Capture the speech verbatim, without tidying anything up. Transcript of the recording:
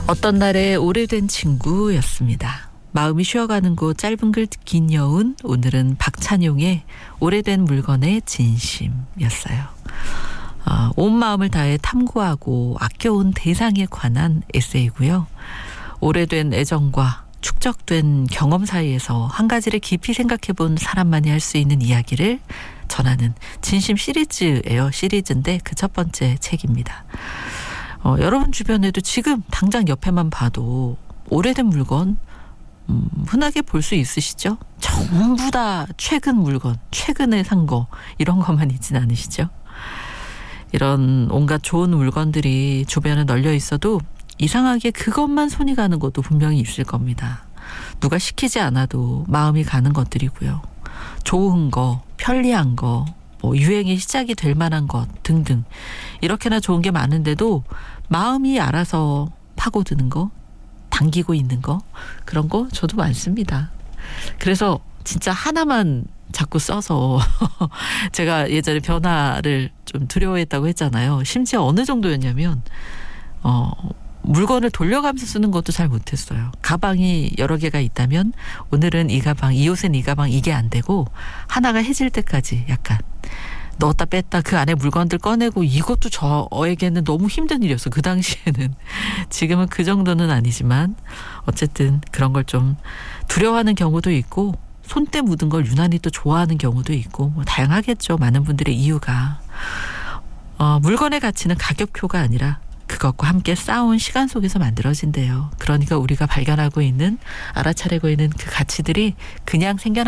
어떤 날의 오래된 친구였습니다. 마음이 쉬어가는 곳 짧은 글 긴 여운, 오늘은 박찬용의 오래된 물건의 진심이었어요. 어, 온 마음을 다해 탐구하고 아껴온 대상에 관한 에세이고요. 오래된 애정과 축적된 경험 사이에서 한 가지를 깊이 생각해본 사람만이 할 수 있는 이야기를 전하는 진심 시리즈예요. 시리즈인데 그 첫 번째 책입니다. 어, 여러분 주변에도 지금 당장 옆에만 봐도 오래된 물건 음, 흔하게 볼 수 있으시죠? 전부 다 최근 물건, 최근에 산 거 이런 것만 있진 않으시죠? 이런 온갖 좋은 물건들이 주변에 널려 있어도 이상하게 그것만 손이 가는 것도 분명히 있을 겁니다. 누가 시키지 않아도 마음이 가는 것들이고요. 좋은 거, 편리한 거, 뭐 유행의 시작이 될 만한 것 등등 이렇게나 좋은 게 많은데도 마음이 알아서 파고드는 거, 당기고 있는 거 그런 거 저도 많습니다. 그래서 진짜 하나만 자꾸 써서 제가 예전에 변화를 좀 두려워했다고 했잖아요. 심지어 어느 정도였냐면 어, 물건을 돌려가면서 쓰는 것도 잘 못했어요. 가방이 여러 개가 있다면 오늘은 이 가방, 이 옷은 이 가방 이게 안 되고 하나가 해질 때까지 약간 넣었다 뺐다 그 안에 물건들 꺼내고 이것도 저에게는 너무 힘든 일이었어요. 그 당시에는. 지금은 그 정도는 아니지만 어쨌든 그런 걸 좀 두려워하는 경우도 있고 손때 묻은 걸 유난히 또 좋아하는 경우도 있고 뭐 다양하겠죠. 많은 분들의 이유가. 어, 물건의 가치는 가격표가 아니라 그것과 함께 쌓아온 시간 속에서 만들어진대요. 그러니까 우리가 발견하고 있는 알아차리고 있는 그 가치들이 그냥 생겨나